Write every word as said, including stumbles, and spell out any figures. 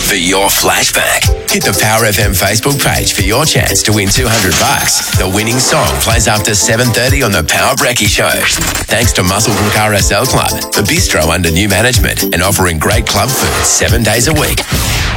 for your flashback. Hit the Power F M Facebook page for your chance to win two hundred bucks. The winning song plays after seven thirty on the Power Brekkie Show. Thanks to Muscle from Car S L Club, the bistro under new management and offering great club food seven days a week.